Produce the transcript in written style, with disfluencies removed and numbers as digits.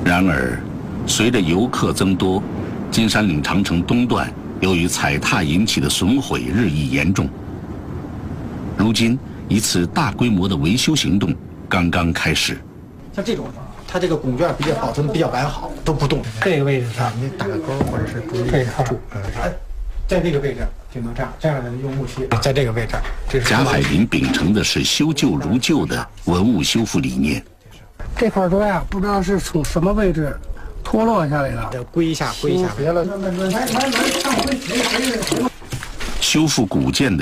然而，随着游客增多，金山岭长城东段由于踩踏引起的损毁日益严重。如今，一次大规模的维修行动刚刚开始。 像这种，它这个拱券保存的比较完好，都不动。 这个位置上， 你打个勾或者是这一块， 在这个位置就能这样的用木漆，在这个位置。 贾海林秉承的是修旧如旧的文物修复理念。 这块砖呀，不知道是从什么位置脱落下来的， 归一下， 别了。 修复古建的